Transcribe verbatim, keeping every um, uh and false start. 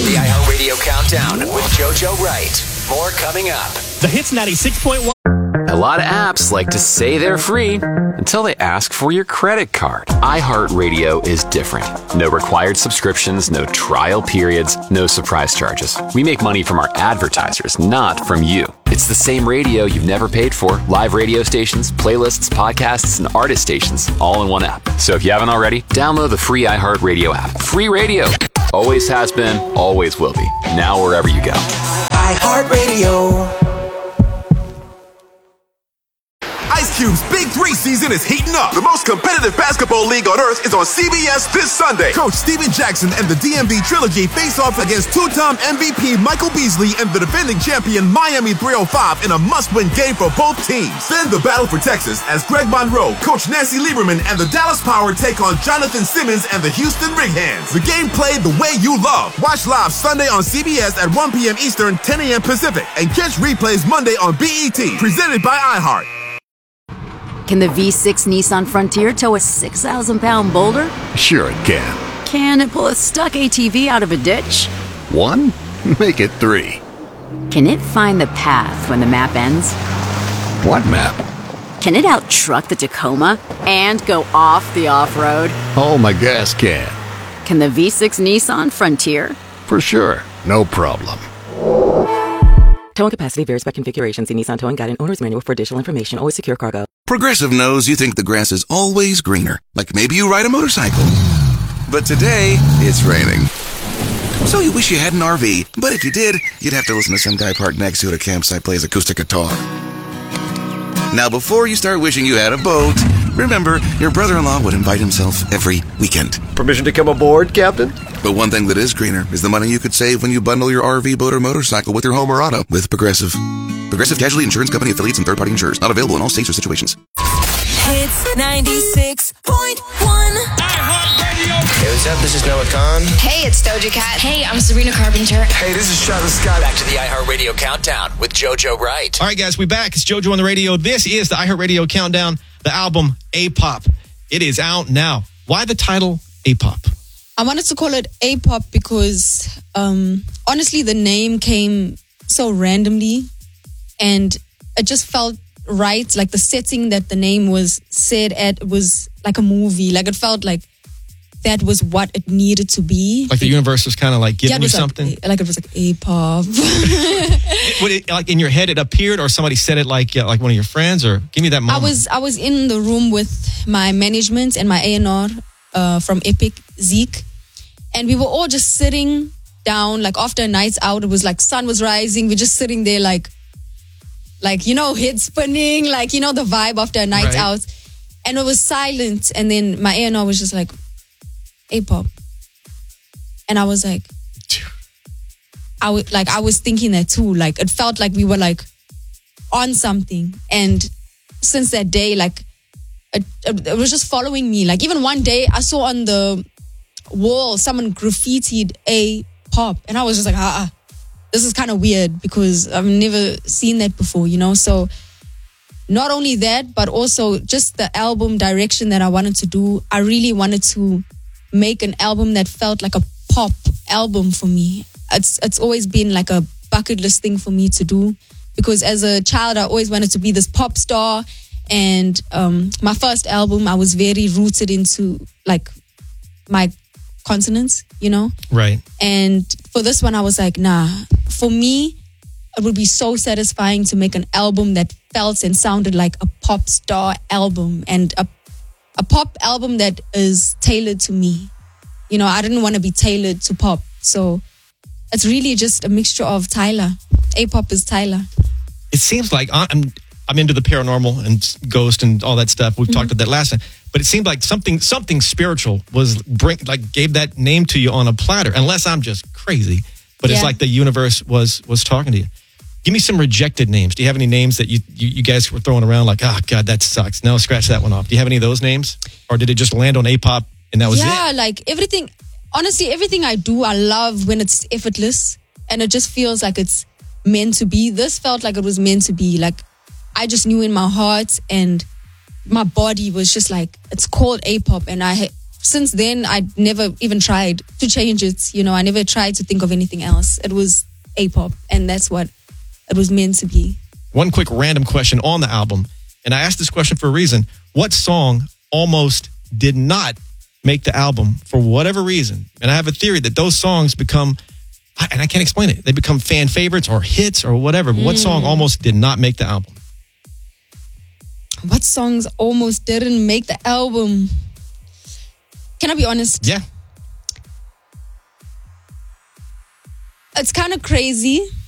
The iHeartRadio Countdown with JoJo Wright. More coming up. The Hits ninety-six point one. A lot of apps like to say they're free until they ask for your credit card. iHeartRadio is different. No required subscriptions, no trial periods, no surprise charges. We make money from our advertisers, not from you. It's the same radio you've never paid for. Live radio stations, playlists, podcasts, and artist stations, all in one app. So if you haven't already, download the free iHeartRadio app. Free radio. Always has been, always will be. Now wherever you go. iHeartRadio. Ice Cube's Big Three season is heating up. The most competitive basketball league on earth is on C B S this Sunday. Coach Steven Jackson and the D M V Trilogy face off against two-time M V P Michael Beasley and the defending champion Miami three oh five in a must-win game for both teams. Then the battle for Texas as Greg Monroe, Coach Nancy Lieberman, and the Dallas Power take on Jonathan Simmons and the Houston Rig Hands. The game played the way you love. Watch live Sunday on C B S at one p.m. Eastern, ten a.m. Pacific, and catch replays Monday on B E T. Presented by iHeart. Can the V six Nissan Frontier tow a six thousand pound boulder? Sure it can. Can it pull a stuck A T V out of a ditch? One? Make it three. Can it find the path when the map ends? What map? Can it out-truck the Tacoma and go off the off-road? Oh, my gas can. Can the V six Nissan Frontier? For sure. No problem. Towing capacity varies by configuration. See Nissan Towing Guide and Owner's Manual for additional information. Always secure cargo. Progressive knows you think the grass is always greener. Like maybe you ride a motorcycle. But today, it's raining. So you wish you had an R V. But if you did, you'd have to listen to some guy parked next to you at a campsite play his acoustic guitar. Now, before you start wishing you had a boat, remember, your brother-in-law would invite himself every weekend. Permission to come aboard, Captain? But one thing that is greener is the money you could save when you bundle your R V, boat, or motorcycle with your home or auto with Progressive. Progressive Casualty Insurance Company affiliates and third-party insurers. Not available in all states or situations. Hits ninety-six point one. Hey, what's up? This is Noah Khan. Hey, it's Doja Cat. Hey, I'm Sabrina Carpenter. Hey, this is Travis Scott. Back to the iHeartRadio Countdown with JoJo Wright. All right, guys, we back. It's JoJo on the radio. This is the iHeartRadio Countdown, the album A-Pop. It is out now. Why the title A-Pop? I wanted to call it A-Pop because, um, honestly, the name came so randomly and it just felt right. Like the setting that the name was said at was like a movie. Like it felt like that was what it needed to be. Like the universe was kind of like giving yeah, you something? Like, like it was like A-Pop. Would it, like in your head it appeared or somebody said it like uh, like one of your friends or give me that moment? I was I was in the room with my management and my A and R uh, from Epic, Zeke. And we were all just sitting down like after a night out. It was like sun was rising. We're just sitting there like, like, you know, head spinning, like, you know, the vibe after a night right. out. And it was silent. And then my A and R was just like, A-Pop. And I was like, I w- like I was thinking that too. Like it felt like we were like on something. And since that day, like it, it, it was just following me. Like even one day I saw on the wall someone graffitied A-Pop. And I was just like, ah, ah. This is kind of weird because I've never seen that before, you know? So not only that, but also just the album direction that I wanted to do. I really wanted to make an album that felt like a pop album for me. It's it's always been like a bucket list thing for me to do because as a child, I always wanted to be this pop star. And um, my first album, I was very rooted into like my consonants, you know? Right. And for this one, I was like, nah, for me, it would be so satisfying to make an album that felt and sounded like a pop star album and a a pop album that is tailored to me. You know, I didn't want to be tailored to pop. So it's really just a mixture of Tyler. A-Pop is Tyler. It seems like I'm I'm into the paranormal and ghost and all that stuff. We've mm-hmm. talked about that last time. But it seemed like something something spiritual was bring like gave that name to you on a platter. Unless I'm just crazy. But yeah. It's like the universe was was talking to you. Give me some rejected names. Do you have any names that you, you, you guys were throwing around like, oh, God, that sucks. No, scratch that one off. Do you have any of those names? Or did it just land on A-Pop and that was yeah, it? Yeah, like everything, honestly, everything I do, I love when it's effortless and it just feels like it's meant to be. This felt like it was meant to be. Like, I just knew in my heart and my body was just like, it's called A-Pop. And I since then, I never even tried to change it. You know, I never tried to think of anything else. It was A-pop, and that's what it was meant to be. One quick random question on the album, and I asked this question for a reason. What song almost did not make the album for whatever reason? And I have a theory that those songs become, and I can't explain it, they become fan favorites or hits or whatever. But Mm. what song almost did not make the album? What songs almost didn't make the album? Can I be honest? Yeah. It's kind of crazy